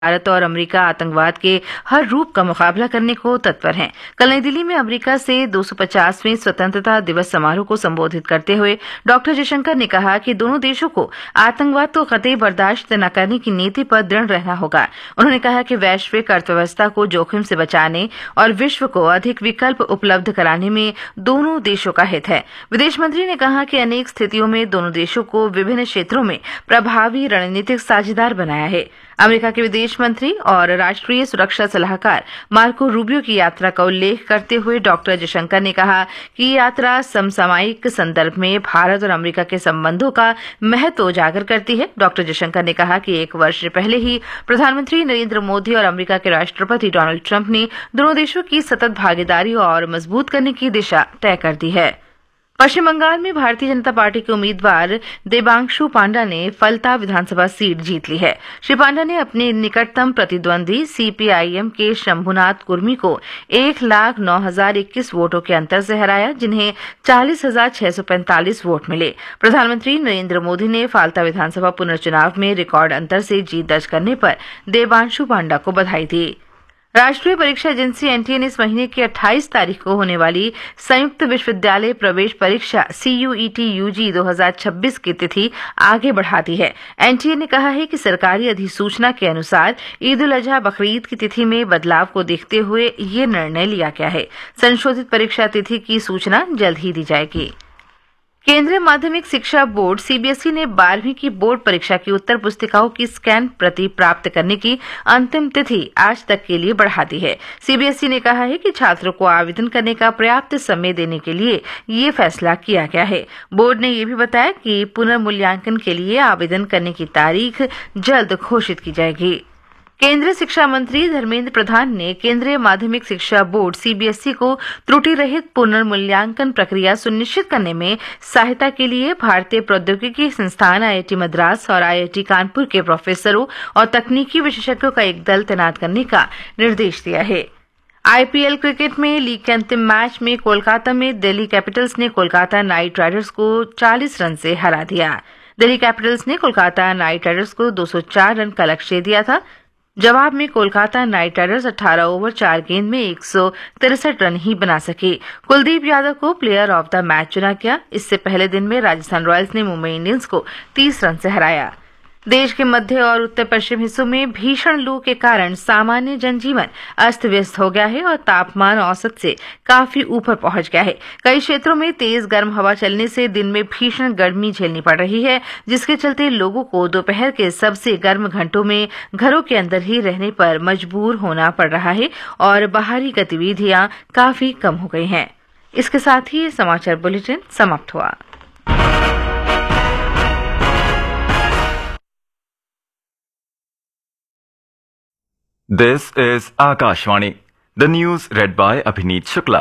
भारत और अमेरिका आतंकवाद के हर रूप का मुकाबला करने को तत्पर हैं। कल नई दिल्ली में अमेरिका से 250वें स्वतंत्रता दिवस समारोह को संबोधित करते हुए डॉक्टर जयशंकर ने कहा कि दोनों देशों को आतंकवाद को कतई बर्दाश्त न करने की नीति पर दृढ़ रहना होगा। उन्होंने कहा कि वैश्विक अर्थव्यवस्था को जोखिम से बचाने और विश्व को अधिक विकल्प उपलब्ध कराने में दोनों देशों का हित है। विदेश मंत्री ने कहा कि अनेक स्थितियों में दोनों देशों को विभिन्न क्षेत्रों में प्रभावी रणनीतिक साझेदार बनाया है। अमेरिका के विदेश मंत्री और राष्ट्रीय सुरक्षा सलाहकार मार्को रूबियो की यात्रा का उल्लेख करते हुए डॉक्टर जयशंकर ने कहा कि ये यात्रा समसामयिक संदर्भ में भारत और अमेरिका के संबंधों का महत्व उजागर करती है। डॉक्टर जयशंकर ने कहा कि 1 वर्ष पहले ही प्रधानमंत्री नरेंद्र मोदी और अमेरिका के राष्ट्रपति डोनाल्ड ट्रंप ने दोनों देशों की सतत भागीदारी और मजबूत करने की दिशा तय कर दी है। पश्चिम बंगाल में भारतीय जनता पार्टी के उम्मीदवार देबांशु पांडा ने फलता विधानसभा सीट जीत ली है। श्री पांडा ने अपने निकटतम प्रतिद्वंदी सीपीआईएम के शंभुनाथ कुर्मी को 1,09,021 वोटों के अंतर से हराया, जिन्हें 40,645 वोट मिले। प्रधानमंत्री नरेंद्र मोदी ने फालता विधानसभा पुनर्चुनाव में रिकॉर्ड अंतर से जीत दर्ज करने पर देबांशु पांडा को बधाई दी। राष्ट्रीय परीक्षा एजेंसी एनटीए ने इस महीने की 28 तारीख को होने वाली संयुक्त विश्वविद्यालय प्रवेश परीक्षा सीयूईटी यूजी 2026 की तिथि आगे बढ़ा दी है। एनटीए ने कहा है कि सरकारी अधिसूचना के अनुसार ईद उल अजहा बकरीद की तिथि में बदलाव को देखते हुए ये निर्णय लिया गया है। संशोधित परीक्षा तिथि की सूचना जल्द ही दी जाएगी। केंद्रीय माध्यमिक शिक्षा बोर्ड सीबीएसई ने 12वीं की बोर्ड परीक्षा की उत्तर पुस्तिकाओं की स्कैन प्रति प्राप्त करने की अंतिम तिथि आज तक के लिए बढ़ा दी है। सीबीएसई ने कहा है कि छात्रों को आवेदन करने का पर्याप्त समय देने के लिए ये फैसला किया गया है। बोर्ड ने यह भी बताया कि पुनर्मूल्यांकन के लिए आवेदन करने की तारीख जल्द घोषित की जाएगी। केंद्रीय शिक्षा मंत्री धर्मेंद्र प्रधान ने केंद्रीय माध्यमिक शिक्षा बोर्ड सीबीएसई को त्रुटि रहित पुनर्मूल्यांकन प्रक्रिया सुनिश्चित करने में सहायता के लिए भारतीय प्रौद्योगिकी संस्थान आईआईटी मद्रास और आईआईटी कानपुर के प्रोफेसरों और तकनीकी विशेषज्ञों का एक दल तैनात करने का निर्देश दिया है। आईपीएल क्रिकेट में लीग के अंतिम मैच में कोलकाता में दिल्ली कैपिटल्स ने कोलकाता नाइट राइडर्स को 40 रन से हरा दिया। दिल्ली कैपिटल्स ने कोलकाता नाइट राइडर्स को 204 रन का लक्ष्य दिया था। जवाब में कोलकाता नाइट राइडर्स 18 ओवर 4 गेंद में 163 रन ही बना सके। कुलदीप यादव को प्लेयर ऑफ द मैच चुना गया। इससे पहले दिन में राजस्थान रॉयल्स ने मुंबई इंडियंस को 30 रन से हराया। देश के मध्य और उत्तर पश्चिम हिस्सों में भीषण लू के कारण सामान्य जनजीवन अस्त व्यस्त हो गया है और तापमान औसत से काफी ऊपर पहुंच गया है। कई क्षेत्रों में तेज गर्म हवा चलने से दिन में भीषण गर्मी झेलनी पड़ रही है, जिसके चलते लोगों को दोपहर के सबसे गर्म घंटों में घरों के अंदर ही रहने पर मजबूर होना पड़ रहा है और बाहरी गतिविधियां काफी कम हो गई हैं। इसके साथ ही ये समाचार बुलेटिन समाप्त हुआ। This is Akashvani. The news read by Abhineet Shukla.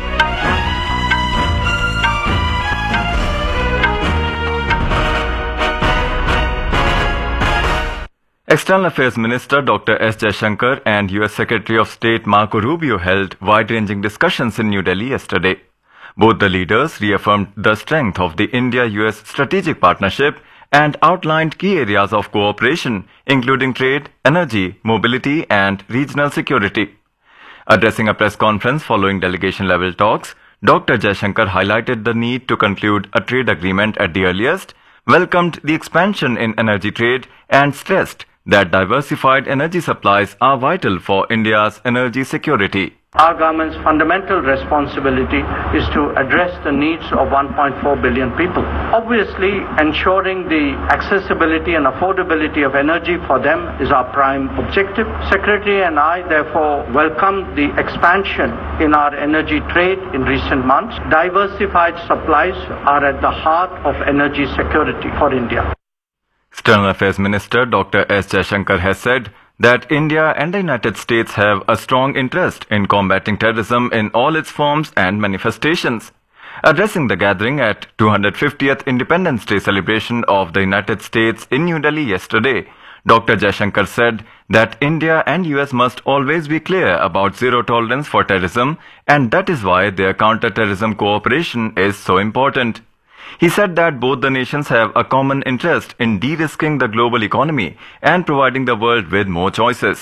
External Affairs Minister Dr. S. Jaishankar and U.S. Secretary of State Marco Rubio held wide-ranging discussions in New Delhi yesterday. Both the leaders reaffirmed the strength of the India-US strategic partnership and outlined key areas of cooperation, including trade, energy, mobility, and regional security. Addressing a press conference following delegation-level talks, Dr. Jaishankar highlighted the need to conclude a trade agreement at the earliest, welcomed the expansion in energy trade, and stressed that diversified energy supplies are vital for India's energy security. Our government's fundamental responsibility is to address the needs of 1.4 billion people. Obviously, ensuring the accessibility and affordability of energy for them is our prime objective. Secretary and I therefore welcome the expansion in our energy trade in recent months. Diversified supplies are at the heart of energy security for India. External Affairs Minister Dr. S. Jaishankar has said that India and the United States have a strong interest in combating terrorism in all its forms and manifestations. Addressing the gathering at 250th Independence Day celebration of the United States in New Delhi yesterday, Dr. Jaishankar said that India and US must always be clear about zero tolerance for terrorism, and that is why their counter-terrorism cooperation is so important. He said that both the nations have a common interest in de-risking the global economy and providing the world with more choices.